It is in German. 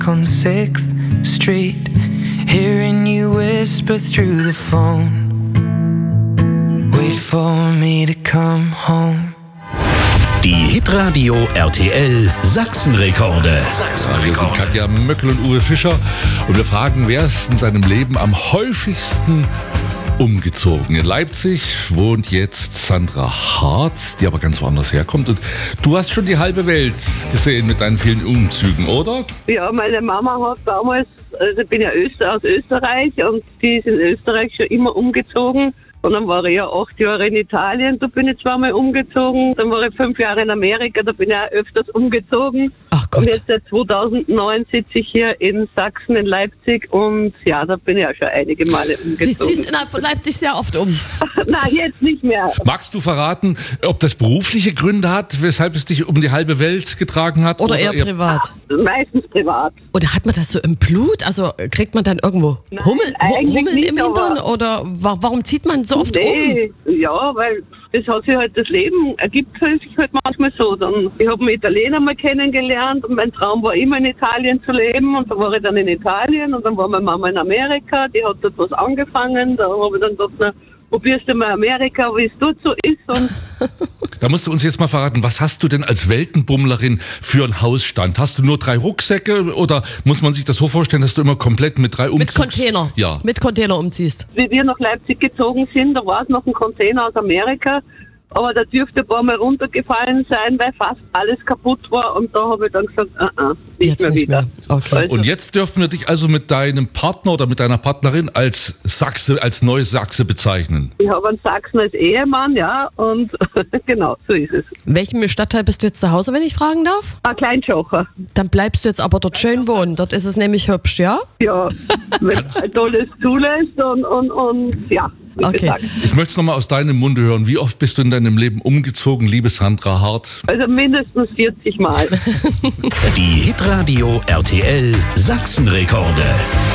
On 6th Street, hearing you whisper through the phone. Wait for me to come home. Die Hitradio RTL Sachsenrekorde. Wir sind Katja Möckel und Uwe Fischer und wir fragen, wer ist in seinem Leben am häufigsten umgezogen? In Leipzig wohnt jetzt Sandra Hart, die aber ganz woanders herkommt. Und du hast schon die halbe Welt gesehen mit deinen vielen Umzügen, oder? Ja, meine Mama hat damals, also ich bin ja aus Österreich und die ist in Österreich schon immer umgezogen. Und dann war ich ja 8 Jahre in Italien, da bin ich zweimal umgezogen. Dann war ich 5 Jahre in Amerika, da bin ich auch öfters umgezogen. Ach Gott. Und jetzt seit 2009 sitze ich hier in Sachsen, in Leipzig. Und ja, da bin ich auch schon einige Male Sie umgezogen. ziehst innerhalb von Leipzig sehr oft um. Nein, jetzt nicht mehr. Magst du verraten, ob das berufliche Gründe hat, weshalb es dich um die halbe Welt getragen hat? Oder eher privat. Meistens privat. Oder hat man das so im Blut? Also kriegt man dann irgendwo Nein, Hummeln eigentlich im nicht, Hintern? aber- Oder warum zieht man so oft um? Nee, ja, weil das hat sich halt, das Leben ergibt sich halt manchmal so. Dann, ich habe einen Italiener mal kennengelernt und mein Traum war immer in Italien zu leben und da war ich dann in Italien und dann war meine Mama in Amerika, die hat dort was angefangen, da habe ich dann gedacht, na, probierst du mal Amerika, wie es dort so ist und Da musst du uns jetzt mal verraten, was hast du denn als Weltenbummlerin für einen Hausstand? Hast du nur 3 Rucksäcke oder muss man sich das so vorstellen, dass du immer komplett mit 3 Mit Container. Ja. Mit Container umziehst. wie wir nach Leipzig gezogen sind, da war es noch ein Container aus Amerika, aber da dürfte ein paar Mal runtergefallen sein, weil fast alles kaputt war und da habe ich dann gesagt, nicht Jetzt mehr nicht wieder. mehr. Okay. Also, Und jetzt dürfen wir dich also mit deinem Partner oder mit deiner Partnerin als Sachse, als neue Sachse bezeichnen. ich habe einen Sachsen als Ehemann, ja, und genau, so ist es. In welchem Stadtteil bist du jetzt zu Hause, wenn ich fragen darf? Ein Kleinschocher. Dann bleibst du jetzt aber dort schön wohnen. Dort ist es nämlich hübsch, ja? Ja, wenn es halt alles zulässt und ja, wie Okay. gesagt. Ich möchte es nochmal aus deinem Munde hören. Wie oft bist du in deinem Leben umgezogen, liebe Sandra Hart? Also mindestens 40 Mal. Die Hitradio RTL Sachsenrekorde.